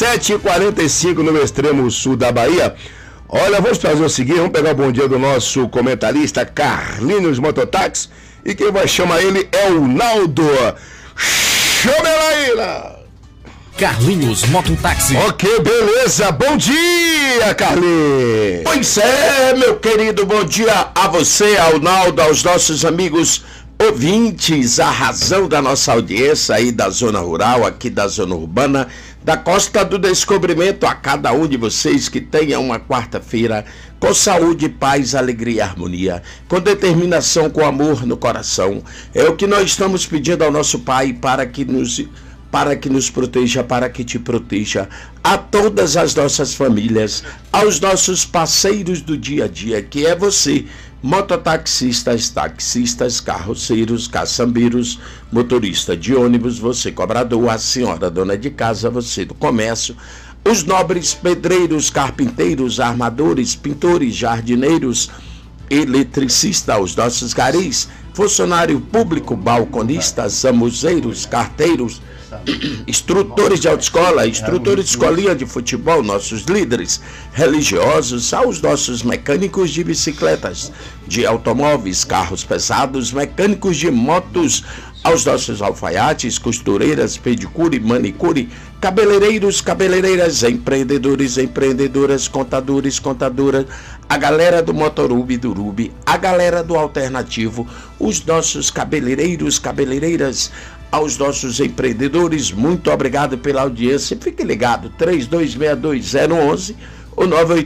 7h45 no extremo sul da Bahia. Olha, vamos fazer o seguinte, vamos pegar o bom dia do nosso comentarista Carlinhos Mototáxi, e quem vai chamar ele é o Naldo. Chama ela aí, Naldo. Carlinhos Mototáxi. Ok, beleza. Bom dia, Carlinhos. Pois é, meu querido, bom dia a você, ao Naldo, aos nossos amigos ouvintes, a razão da nossa audiência aí da zona rural, aqui da zona urbana, da Costa do Descobrimento, a cada um de vocês que tenha uma quarta-feira com saúde, paz, alegria e harmonia, com determinação, com amor no coração. É o que nós estamos pedindo ao nosso Pai para que nos proteja, para que te proteja, a todas as nossas famílias, aos nossos parceiros do dia a dia, que é você, mototaxistas, taxistas, carroceiros, caçambeiros, motorista de ônibus, você cobrador, a senhora dona de casa, você do comércio, os nobres pedreiros, carpinteiros, armadores, pintores, jardineiros, eletricistas, os nossos garis, funcionário público, balconistas, zamuzeiros, carteiros, instrutores de autoescola, instrutores de escolinha de futebol, nossos líderes religiosos, aos nossos mecânicos de bicicletas, de automóveis, carros pesados, mecânicos de motos, aos nossos alfaiates, costureiras, pedicure, manicure, cabeleireiros, cabeleireiras, empreendedores, empreendedoras, contadores, contadoras, a galera do Motorub, do Rubi, a galera do Alternativo, os nossos cabeleireiros, cabeleireiras, aos nossos empreendedores, muito obrigado pela audiência. Fique ligado, 3262-011 ou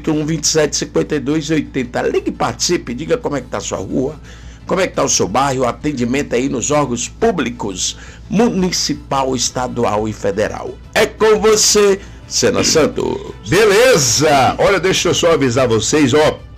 981-2752-80. Ligue e participe, diga como é que está a sua rua, como é que está o seu bairro, o atendimento aí nos órgãos públicos, municipal, estadual e federal. É com você, Sena Santos. Beleza! Olha, deixa eu só avisar vocês, ó.